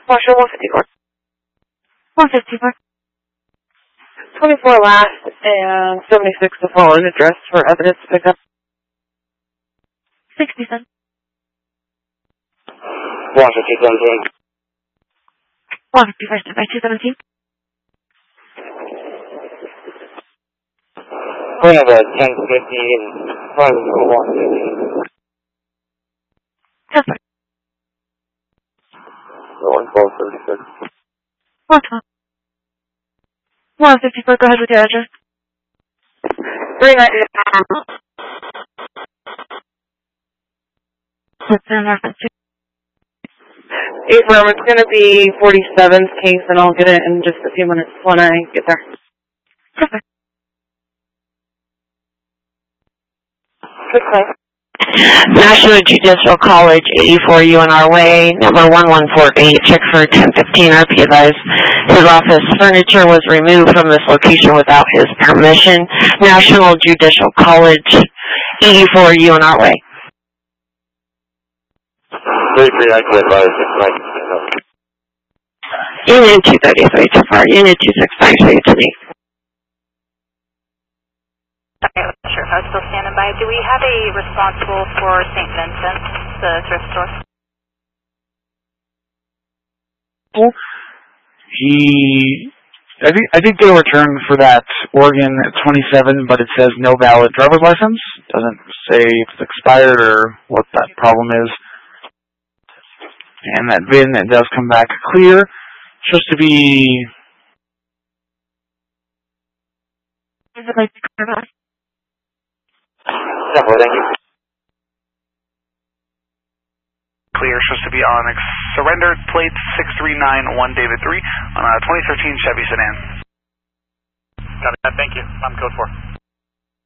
Marshall 154. 154. 24 last and 76 the following address for evidence pickup. 67. 15217. 155 by 217. We have a 1050 in front of the 150. That's right. 1436. 112. 154, go ahead with your address. 390. What's in reference to? Abram, it's going to be 47's case, and I'll get it in just a few minutes when I get there. Perfect. Good place. National Judicial College, 84 UNR Way, number 1148, check for 1015 RP advised. His office furniture was removed from this location without his permission. National Judicial College, 84 UNR Way. 33, I can advise Union 233 so far, Union 265 to me. Sorry, I'm not sure if I was still standing by. Do we have a responsible for St. Vincent, the thrift store? I did get a return for that Oregon at 27, but it says no valid driver's license. Doesn't say if it's expired or what that problem is. And that VIN, it does come back clear. It's supposed to be... Is it like the car? Thank you. Clear, supposed to be Onyx. Surrendered plate 6391 David 3 on a 2013 Chevy sedan. Got it. Thank you. I'm code 4.